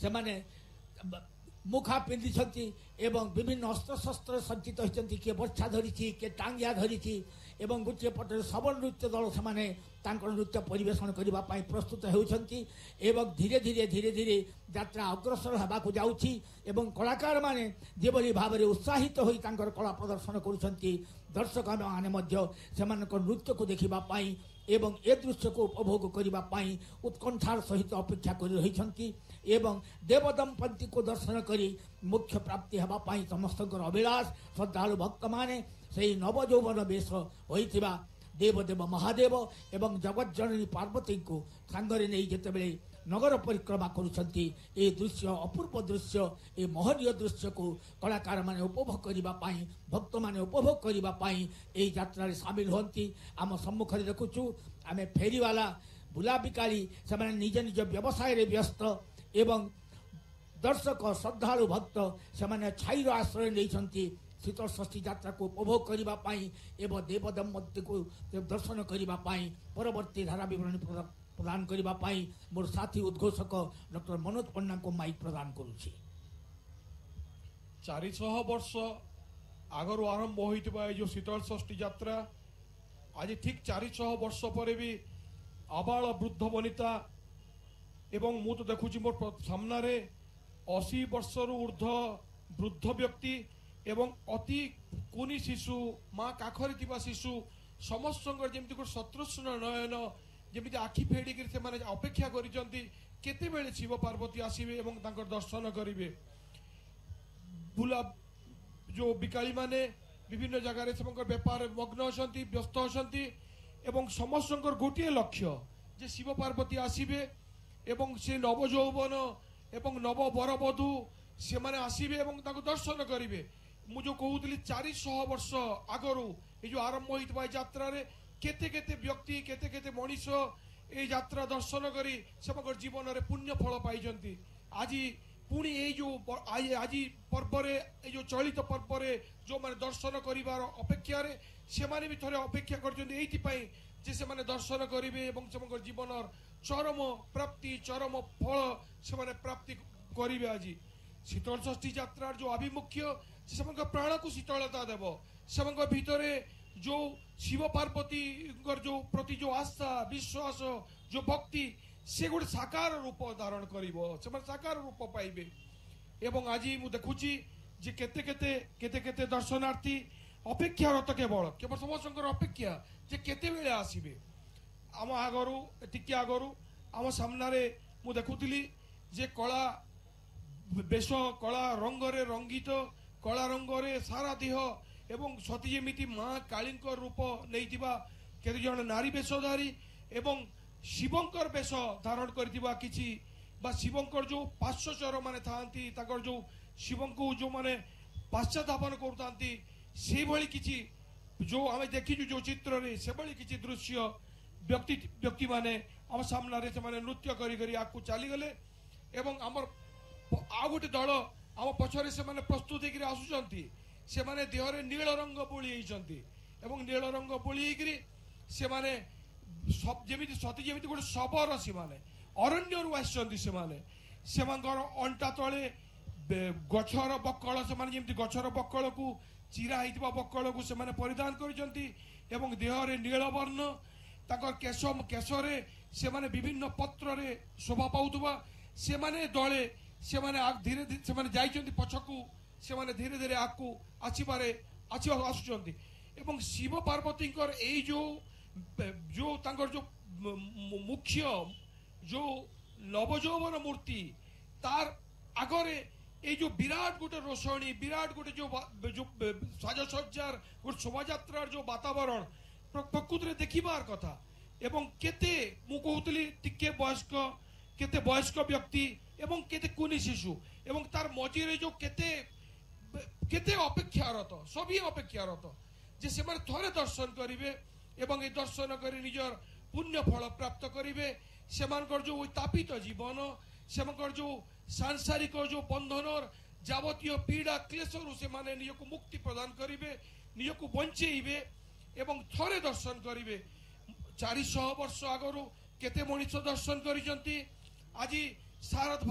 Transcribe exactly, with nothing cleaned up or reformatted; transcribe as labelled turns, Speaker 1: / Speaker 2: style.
Speaker 1: ସେମାନେ मुखा पिंधि एवं विभिन्न अस्त्रशस्त्र सज्जित होती किए बर्छा धरी किए टांगिया धरी एवं गोटे पटे सबल नृत्य दल से नृत्य परिवेशन करने प्रस्तुत होती धीरे धीरे धीरे धीरे यात्रा अग्रसर होगा जाऊँगी कलाकार माने जेभली भाव में उत्साहित हो कला प्रदर्शन करुँच दर्शक मैंने नृत्य को देखापी एवं ए दृश्य को उपभोग करने उत्कंठार सहित अपेक्षा कर रही एवं देवदंपति को दर्शन करी मोक्ष प्राप्ति होगापाई समस्त अभिलाष श्रद्धालु भक्त माने से नवजौवन वेश होइथिबा देवदेव महादेव एवं जगत जननी पार्वती को सांगरे नहीं जितेबले नगर परिक्रमा करुछंती ए दृश्य अपूर्व दृश्य ए महनीय दृश्य को कलाकार माने उपभोग करने भक्त माने उपभोग करने ए यात्रा रे शामिल होती आम सम्मुख में देखुचु आम फेरीवाला बुला बिकाली से निज निज व्यवसाय रे व्यस्त एवं दर्शक श्रद्धालु भक्त से छाईर आश्रय नहीं शीतल षष्ठी यात्रा को उपभोग करने एवं देवदंपति को दर्शन करने परवर्ती धारा विवरणी प्रदान करने मोर साथी उद्घोषक डॉक्टर मनोज पन्ना को माइक प्रदान करुछि।
Speaker 2: चार सौ वर्ष आगर आरंभ होइतबा जो शीतल षष्ठी यात्रा आज ठीक चार सौ वर्ष पर भी आबाल वृद्ध वनिता एवं मु तो देखुची मोर सामने अशी वर्ष ऊर्ध वृद्ध व्यक्ति एवं अति कुनी शिशु माँ काखरे थिबा शिशु समस्त जमी गोटे शत्रुष्ण नयन जमी आखि फेड़ी से अपेक्षा कर शिव पार्वती आसवे एवं दर्शन करेंगे बुला जो बिकाली माने विभिन्न जगार से बेपार मग्न अच्छा व्यस्त अच्छा समस्त गोटे लक्ष्य जे शिव पार्वती आसवे एवं से नवजौवन एवं नव बरबधू से माने आसवे एवं दर्शन करेंगे मुझे कहूली चार सौ वर्ष आगरू ये जो आरंभ होता यात्रा केते केते व्यक्ति केते केते मनीष ये यात्रा दर्शन करी से जीवन में पुण्य फल पाई आज पुणी ये जो आज पर्व जो चलित पर्व जो मैंने दर्शन कर अपेक्षा से माने भी थे अपेक्षा कर दर्शन करेंगे और जीवन चरम प्राप्ति चरम फल से प्राप्ति करेंगे। आज शीतल षष्ठी यात्रा जो आभिमुख्य से प्राण को शीतलता देव से भितर जो शिव पार्वती जो प्रति जो आस्था विश्वास जो भक्ति से गोटे साकार रूप धारण कर साकार रूप पाइबे। एवं आज मु देखुची जे केते केते केते केते दर्शनार्थी अपेक्षारत केवल केवल समस्त अपेक्षा जे केते बेले आसीबे आम आगरू टिके आगरू आम सामने मु देखुली जे कला बेश कला रंगरे रंगित कला रंगरे सारा देह एवं सती जेमिति माँ काली रूप नहीं केते जन नारी वेशधारी एवं शिवंकर वेश धारण करथिबा किछि बा शिवंकर जो पार्श्वचर माने थांती ताकर जो शिवं को जो माने पाश्चात्यापन करतांती से भली किछि जो आमे देखिजु जो चित्र रे से भली किछि दृश्य व्यक्ति व्यक्ति माने हम सामना रे से माने नृत्य करी करी आकु चली गले एवं हमर आ गोटे दल आम पछरे से माने प्रस्तुत होकर आसुचंती से माने देहरे नील रंग बोली होइचंती एवं नील रंग बोली होकरी से माने सब जेमिति सती जेमिति गोटे शबर से माने अरण्य रु आसचंती से माने सेमांकर अंटा तळे गछर बक्कळ से माने जेमिति गछर बक्कळ को चिरा हितबा बक्कळ को से माने परिधान करिचंती एवं देहरे नील वर्ण ताकर केश केशरे से माने विभिन्न पत्र रे शोभा पाउतबा से माने दळे से माने धीरे धीरे से माने जाइचंती पछकू से माने धीरे धीरे आकू आछिबारे आछि आसुचंती एवं शिव पार्वती ए जो जो तांकर जो मुख्य जो नवजौवन मूर्ति तार आगरे ये जो विराट गोटे रोषणी विराट गोटे जो जो साजसज्जार गोटे शोभायात्रार जो वातावरण प्रकृत रे देखिबार कथा एवं केते मु कहूतली टिके वयस्क केते वयस्क व्यक्ति एवं केते कुनी शिशु एवं तार मझिरे जो केते केते अपेक्षारत सभी अपेक्षारत जे से माने थरे दर्शन करिवे एवं ए दर्शन करी निजर पुण्य फल प्राप्त करिवे सेमानकर जो तापित जीवन सेमानकर जो सांसारिक जो बंधनर जावतीय पीड़ा क्लेशरु से माने निजको मुक्ति प्रदान करिवे निजको बंचेइबे एवं थरे दर्शन करिवे। चार सौ वर्ष आगरू केते मनीष दर्शन करिसंती आज सारा